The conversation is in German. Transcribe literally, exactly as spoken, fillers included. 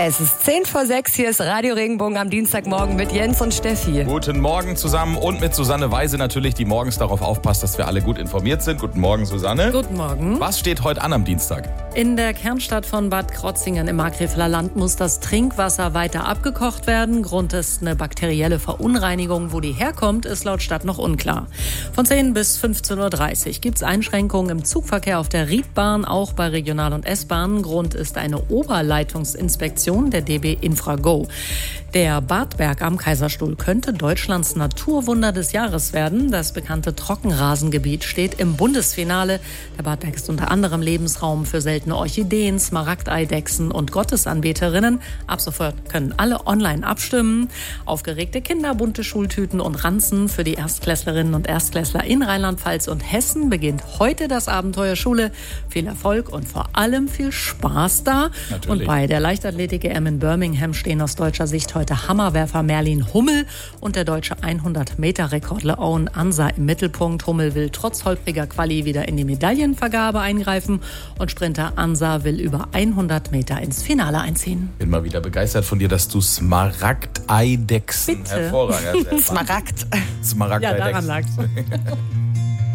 Es ist zehn vor sechs, hier ist Radio Regenbogen am Dienstagmorgen mit Jens und Steffi. Guten Morgen zusammen und mit Susanne Weise natürlich, die morgens darauf aufpasst, dass wir alle gut informiert sind. Guten Morgen, Susanne. Guten Morgen. Was steht heute an am Dienstag? In der Kernstadt von Bad Krozingen im Markgräfler Land muss das Trinkwasser weiter abgekocht werden. Grund ist eine bakterielle Verunreinigung. Wo die herkommt, ist laut Stadt noch unklar. Von zehn bis fünfzehn Uhr dreißig gibt es Einschränkungen im Zugverkehr auf der Riedbahn, auch bei Regional- und S-Bahnen. Grund ist eine Oberleitungsinspektion der D B Infrago. Der Badberg am Kaiserstuhl könnte Deutschlands Naturwunder des Jahres werden. Das bekannte Trockenrasengebiet steht im Bundesfinale. Der Badberg ist unter anderem Lebensraum für seltene Orchideen, Smaragdeidechsen und Gottesanbeterinnen. Ab sofort können alle online abstimmen. Aufgeregte Kinder, bunte Schultüten und Ranzen für die Erstklässlerinnen und Erstklässler in Rheinland-Pfalz und Hessen beginnt heute das Abenteuer Schule. Viel Erfolg und vor allem viel Spaß da. Natürlich. Und bei der Leichtathletik-E M in Birmingham stehen aus deutscher Sicht heute Hammerwerfer Merlin Hummel und der deutsche hundert-Meter-Rekordler Owen Ansa im Mittelpunkt. Hummel will trotz holpriger Quali wieder in die Medaillenvergabe eingreifen und Sprinter Ansa will über hundert Meter ins Finale einziehen. Bin mal wieder begeistert von dir, dass du Smaragdeidechsen Bitte. hervorragend. Smaragd. Smaragdeidechsen. Ja, daran lag's.